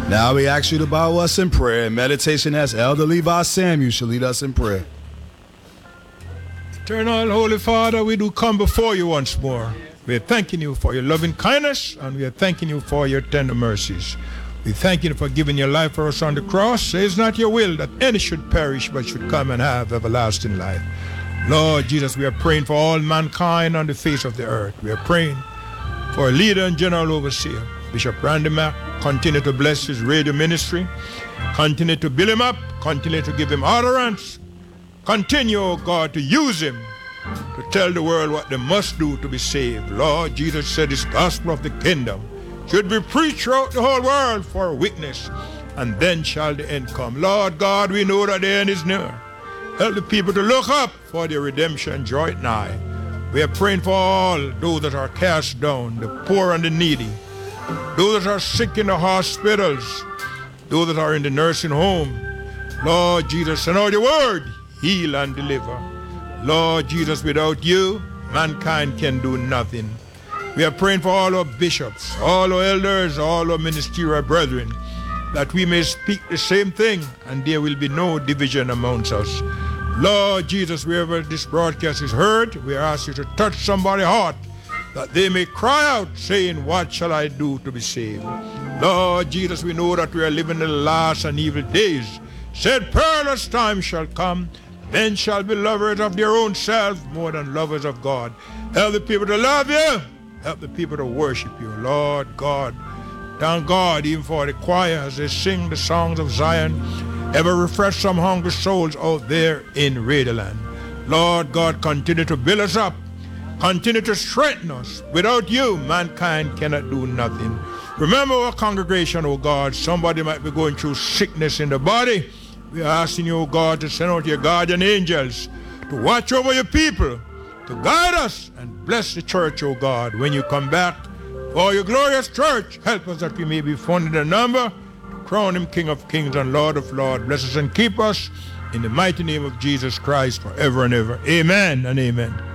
Now we ask you to bow us in prayer and meditation as Elder Levi Samuel shall lead us in prayer. Eternal Holy Father, we do come before you once more. We are thanking you for your loving kindness, and we are thanking you for your tender mercies. We thank you for giving your life for us on the cross. It is not your will that any should perish, but should come and have everlasting life. Lord Jesus, we are praying for all mankind on the face of the earth. We are praying for a leader and general overseer, Bishop Randy Mack. Continue to bless his radio ministry. Continue to build him up. Continue to give him utterance. Continue, oh God, to use him to tell the world what they must do to be saved. Lord Jesus said this gospel of the kingdom should be preached throughout the whole world for a witness, and then shall the end come. Lord God, we know that the end is near. Help the people to look up, for their redemption draweth nigh. We are praying for all those that are cast down, the poor and the needy, those that are sick in the hospitals, those that are in the nursing home. Lord Jesus, send out your word, heal and deliver. Lord Jesus, without you, mankind can do nothing. We are praying for all our bishops, all our elders, all our ministerial brethren, that we may speak the same thing and there will be no division amongst us. Lord Jesus, wherever this broadcast is heard, we ask you to touch somebody's heart that they may cry out saying, what shall I do to be saved? Lord Jesus, we know that we are living in the last and evil days. Said perilous time shall come. Men shall be lovers of their own self more than lovers of God. Help the people to love you. Help the people to worship you, Lord God. Thank God even for the choir as they sing the songs of Zion. Ever refresh some hungry souls out there in Radioland. Lord God, continue to build us up. Continue to strengthen us. Without you, mankind cannot do nothing. Remember our congregation, oh God. Somebody might be going through sickness in the body. We are asking you, oh God, to send out your guardian angels to watch over your people, to guide us and bless the church, oh God, when you come back. For your glorious church, help us that we may be found in the number to crown him King of Kings and Lord of Lords. Bless us and keep us in the mighty name of Jesus Christ forever and ever. Amen and amen.